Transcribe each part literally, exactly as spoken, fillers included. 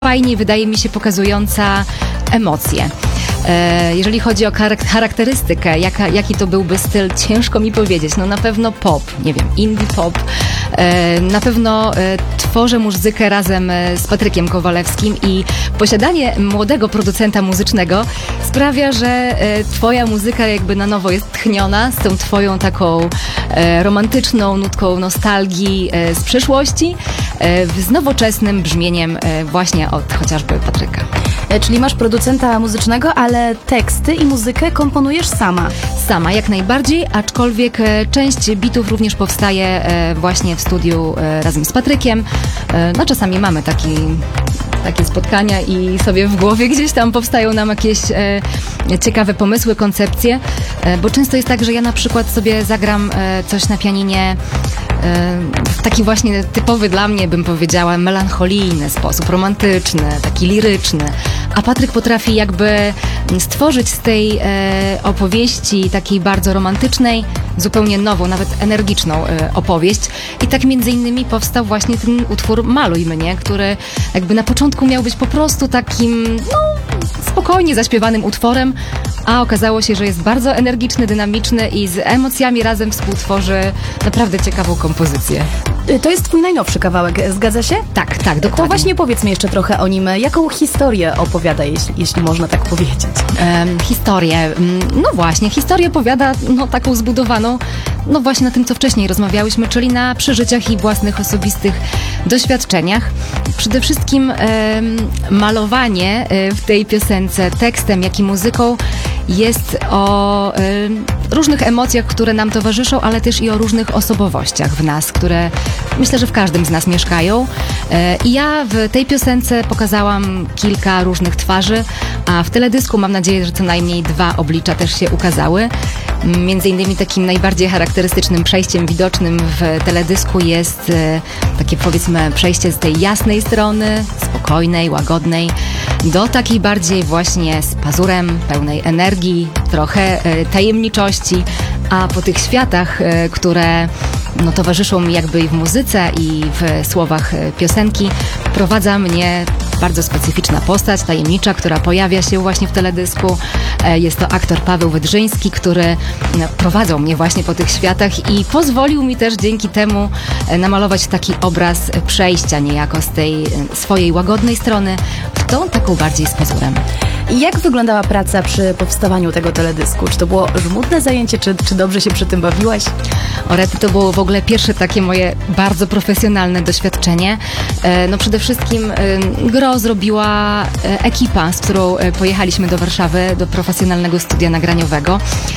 fajnie, wydaje mi się, pokazująca emocje. Jeżeli chodzi o charakterystykę, jaka, jaki to byłby styl, ciężko mi powiedzieć. No na pewno pop, nie wiem, indie pop. Na pewno tworzę muzykę razem z Patrykiem Kowalewskim i posiadanie młodego producenta muzycznego sprawia, że twoja muzyka jakby na nowo jest tchniona z tą twoją taką romantyczną nutką nostalgii z przeszłości, z nowoczesnym brzmieniem właśnie od chociażby Patryka. Czyli masz producenta muzycznego, ale teksty i muzykę komponujesz sama. Sama, jak najbardziej, aczkolwiek część bitów również powstaje właśnie w studiu razem z Patrykiem. No czasami mamy taki, takie spotkania i sobie w głowie gdzieś tam powstają nam jakieś e, ciekawe pomysły, koncepcje, e, bo często jest tak, że ja na przykład sobie zagram e, coś na pianinie w taki właśnie typowy dla mnie, bym powiedziała, melancholijny sposób, romantyczny, taki liryczny. A Patryk potrafi jakby stworzyć z tej e, opowieści takiej bardzo romantycznej, zupełnie nową, nawet energiczną e, opowieść. I tak między innymi powstał właśnie ten utwór Maluj mnie, który jakby na początku miał być po prostu takim, no, spokojnie zaśpiewanym utworem, a okazało się, że jest bardzo energiczny, dynamiczny i z emocjami razem współtworzy naprawdę ciekawą kompozycję. To jest twój najnowszy kawałek, zgadza się? Tak, tak, dokładnie. To właśnie powiedz mi jeszcze trochę o nim. Jaką historię opowiada, jeśli, jeśli można tak powiedzieć? Um, historię. No właśnie, historię opowiada no, taką zbudowaną no właśnie na tym, co wcześniej rozmawiałyśmy, czyli na przeżyciach i własnych osobistych doświadczeniach. Przede wszystkim um, malowanie w tej piosence tekstem, jak i muzyką jest o um, różnych emocjach, które nam towarzyszą, ale też i o różnych osobowościach w nas, które myślę, że w każdym z nas mieszkają. I ja w tej piosence pokazałam kilka różnych twarzy, a w teledysku mam nadzieję, że co najmniej dwa oblicza też się ukazały. Między innymi takim najbardziej charakterystycznym przejściem widocznym w teledysku jest takie, powiedzmy, przejście z tej jasnej strony, spokojnej, łagodnej, do takiej bardziej właśnie z pazurem, pełnej energii, trochę tajemniczości, a po tych światach, które no, towarzyszą mi jakby i w muzyce, i w słowach piosenki, prowadza mnie bardzo specyficzna postać, tajemnicza, która pojawia się właśnie w teledysku. Jest to aktor Paweł Wydrzyński, który prowadzał mnie właśnie po tych światach i pozwolił mi też dzięki temu namalować taki obraz przejścia niejako z tej swojej łagodnej strony w tą taką bardziej z pazurem. I jak wyglądała praca przy powstawaniu tego teledysku? Czy to było żmudne zajęcie, czy, czy dobrze się przy tym bawiłaś? O rety, to było w ogóle pierwsze takie moje bardzo profesjonalne doświadczenie. No przede wszystkim gro zrobiła ekipa, z którą pojechaliśmy do Warszawy, do profesjonalnego studia nagraniowego.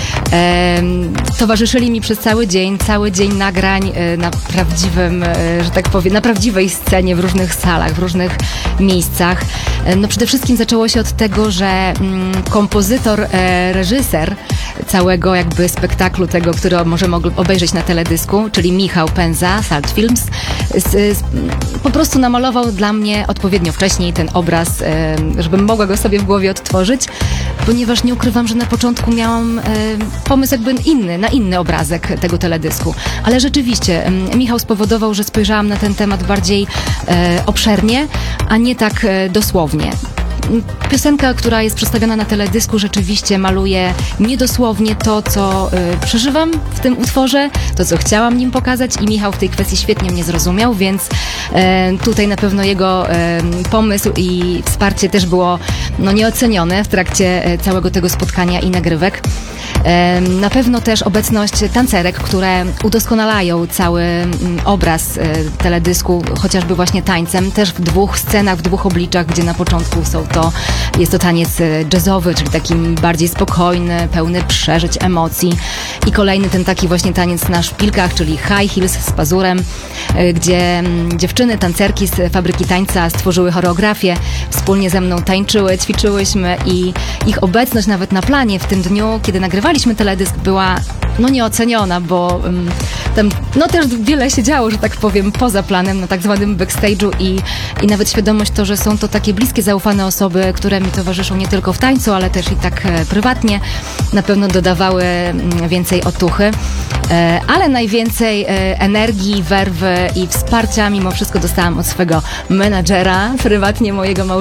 Towarzyszyli mi przez cały dzień, cały dzień nagrań na prawdziwym, że tak powiem, na prawdziwej scenie, w różnych salach, w różnych miejscach. No przede wszystkim zaczęło się od tego, że kompozytor, reżyser całego jakby spektaklu tego, który możemy obejrzeć na teledysku, czyli Michał Pędza, Salt Films, z, z, po prostu namalował dla mnie odpowiednio wcześniej ten obraz, żebym mogła go sobie w głowie odtworzyć, ponieważ nie ukrywam, że na początku miałam pomysł jakby inny, na inny obrazek tego teledysku. Ale rzeczywiście Michał spowodował, że spojrzałam na ten temat bardziej obszernie, a nie tak dosłownie. Piosenka, która jest przedstawiona na teledysku, rzeczywiście maluje niedosłownie to, co y, przeżywam w tym utworze, to, co chciałam nim pokazać, i Michał w tej kwestii świetnie mnie zrozumiał, więc y, tutaj na pewno jego y, pomysł i wsparcie też było no, nieocenione w trakcie y, całego tego spotkania i nagrywek. Na pewno też obecność tancerek, które udoskonalają cały obraz teledysku, chociażby właśnie tańcem, też w dwóch scenach, w dwóch obliczach, gdzie na początku są to, jest to taniec jazzowy, czyli taki bardziej spokojny, pełny przeżyć, emocji, i kolejny ten taki właśnie taniec na szpilkach, czyli high heels z pazurem, gdzie dziewczyny, tancerki z Fabryki Tańca stworzyły choreografię, wspólnie ze mną tańczyły, ćwiczyłyśmy i ich obecność nawet na planie w tym dniu, kiedy nagrywaliśmy teledysk, była no nieoceniona, bo um, tam no też wiele się działo, że tak powiem, poza planem, na tak zwanym backstage'u i, i nawet świadomość to, że są to takie bliskie, zaufane osoby, które mi towarzyszą nie tylko w tańcu, ale też i tak e, prywatnie, na pewno dodawały m, więcej otuchy. E, ale najwięcej e, energii, werwy i wsparcia mimo wszystko dostałam od swego menadżera, prywatnie mojego małżonka,